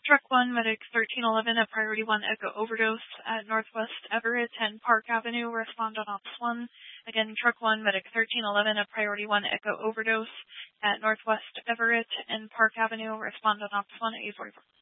Truck 1, Medic 1311, a Priority 1 Echo Overdose at Northwest Everett and Park Avenue. Respond on Ops 1. Again, Truck 1, Medic 1311, a Priority 1 Echo Overdose at Northwest Everett and Park Avenue. Respond on Ops 1 at 844.